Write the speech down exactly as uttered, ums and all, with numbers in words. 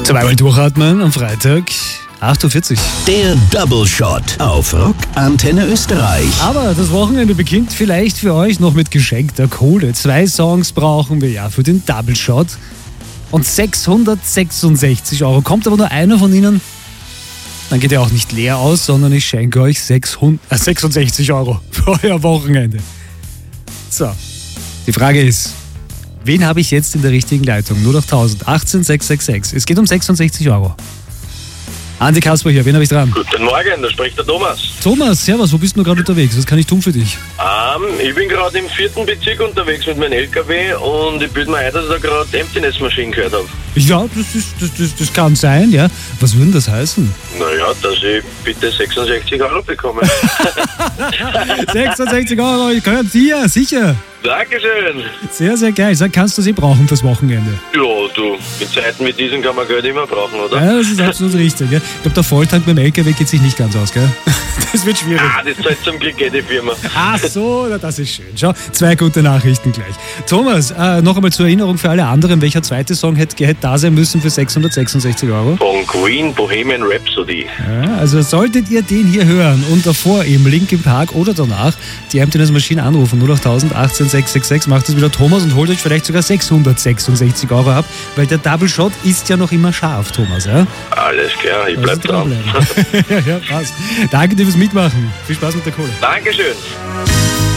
Zweimal durchatmen am Freitag, acht Uhr vierzig. Der Double Shot auf Rock Antenne Österreich. Aber das Wochenende beginnt vielleicht für euch noch mit geschenkter Kohle. Zwei Songs brauchen wir ja für den Double Shot. Und sechshundertsechsundsechzig Euro. Kommt aber nur einer von ihnen, dann geht er auch nicht leer aus, sondern ich schenke euch sechsundsechzig Euro für euer Wochenende. So, die Frage ist, wen habe ich jetzt in der richtigen Leitung? null acht null null achtzehn sechs sechs sechs. Es geht um sechsundsechzig Euro. Andi Kasper hier, wen habe ich dran? Guten Morgen, da spricht der Thomas. Thomas, servus, wo bist du gerade unterwegs? Was kann ich tun für dich? Ähm, ich bin gerade im vierten Bezirk unterwegs mit meinem L K W und ich bilde mir ein, dass ich da gerade Emptiness Machine gehört habe. Ja, das, ist, das, das, das kann sein, ja. Was würde das heißen? Naja, dass ich bitte sechsundsechzig Euro bekomme. sechsundsechzig Euro gehört dir, sicher. Dankeschön. Sehr, sehr geil. Sag, kannst du sie brauchen fürs Wochenende? Ja, du, mit Zeiten wie diesen kann man Geld immer brauchen, oder? Ja, das ist absolut richtig. Gell? Ich glaube, der Volltank beim L K W geht sich nicht ganz aus, gell? Das wird schwierig. Ah, das zahlt zum Glück eh die Firma. Ach so, na, das ist schön. Schau, zwei gute Nachrichten gleich. Thomas, äh, noch einmal zur Erinnerung für alle anderen, welcher zweite Song hätte, hätte da sein müssen für sechshundertsechsundsechzig Euro? Von Queen, Bohemian Rhapsody. Ja, also solltet ihr den hier hören und davor im Linkin Park oder danach die Emptiness Machine anrufen, null acht null null achtzehn sechs sechs sechs, macht es wieder Thomas und holt euch vielleicht sogar sechshundertsechsundsechzig Euro ab, weil der Double Shot ist ja noch immer scharf, Thomas. Ja? Alles klar, ich bleib Also dran. ja, ja, passt. Danke dir fürs Mitmachen. Viel Spaß mit der Kohle. Dankeschön.